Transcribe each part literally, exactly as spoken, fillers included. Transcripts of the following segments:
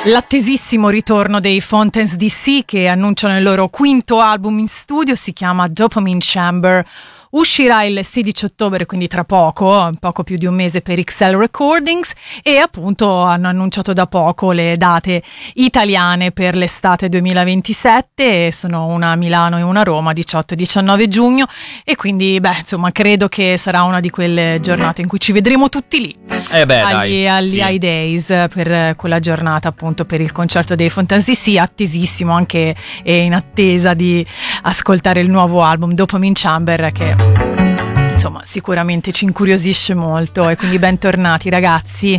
L'attesissimo ritorno dei Fontaines D C, che annunciano il loro quinto album in studio, si chiama Dopamine Chamber. Uscirà il sedici ottobre, quindi tra poco, poco più di un mese per X L Recordings, e appunto hanno annunciato da poco le date italiane per l'estate duemilaventisette, sono una a Milano e una a Roma, diciotto e diciannove giugno, e quindi beh, insomma, credo che sarà una di quelle giornate in cui ci vedremo tutti lì, eh beh, agli, dai, agli sì. High Days, per quella giornata appunto per il concerto dei Fontaines D C, attesissimo, anche e in attesa di ascoltare il nuovo album Dopamine Chamber, che insomma sicuramente ci incuriosisce molto, e quindi bentornati ragazzi.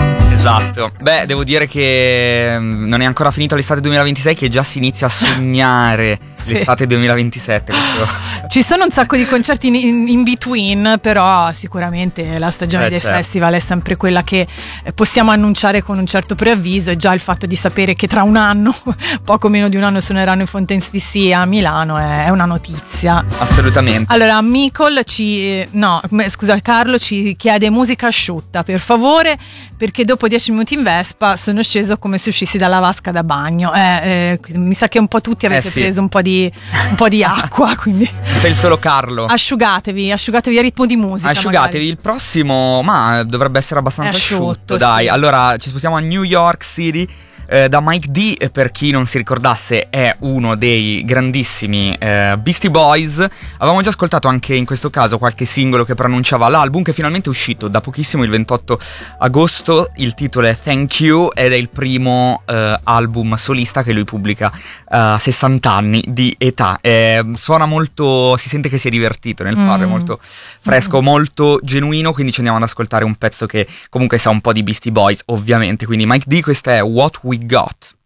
Esatto, beh, devo dire che non è ancora finita l'estate duemilaventisei, che già si inizia a sognare sì. l'estate duemilaventisette. Questo... Ci sono un sacco di concerti in, in between, però sicuramente la stagione eh, dei certo. festival è sempre quella che possiamo annunciare con un certo preavviso, e già il fatto di sapere che tra un anno, poco meno di un anno, suoneranno i Fontaines D C a Milano è, è una notizia. Assolutamente. Allora, Micol ci... no, scusa, Carlo ci chiede musica asciutta, per favore, perché dopo dieci minuti in Vespa sono sceso come se uscissi dalla vasca da bagno. Eh, eh, mi sa che un po' tutti avete eh sì. preso un po' di un po' di acqua, quindi sei il solo Carlo. Asciugatevi, asciugatevi a ritmo di musica. Asciugatevi, magari. Il prossimo, ma dovrebbe essere abbastanza asciutto, asciutto dai. Sì. Allora, ci spostiamo a New York City. Eh, da Mike D, per chi non si ricordasse, è uno dei grandissimi eh, Beastie Boys. Avevamo già ascoltato anche in questo caso qualche singolo che preannunciava l'album, che finalmente è uscito da pochissimo, il ventotto agosto. Il titolo è Thank You ed è il primo eh, album solista che lui pubblica a sessanta anni di età. Eh, suona molto, si sente che si è divertito nel farlo, mm. è molto fresco, mm. molto genuino, quindi ci andiamo ad ascoltare un pezzo che comunque sa un po' di Beastie Boys, ovviamente. Quindi Mike D, questa è What We Got.